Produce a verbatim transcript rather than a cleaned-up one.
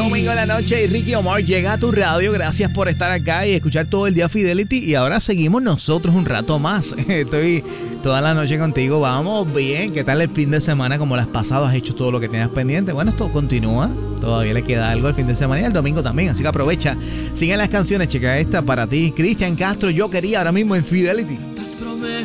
Domingo en la noche y Ricky Omar llega a tu radio. Gracias por estar acá y escuchar todo el día Fidelity. Y ahora seguimos nosotros un rato más. Estoy toda la noche contigo. Vamos bien. ¿Qué tal el fin de semana? Como las pasadas, has hecho todo lo que tenías pendiente. Bueno, esto continúa. Todavía le queda algo el fin de semana y el domingo también. Así que aprovecha. Siguen las canciones. Checa esta para ti. Cristian Castro, Yo Quería, ahora mismo en Fidelity.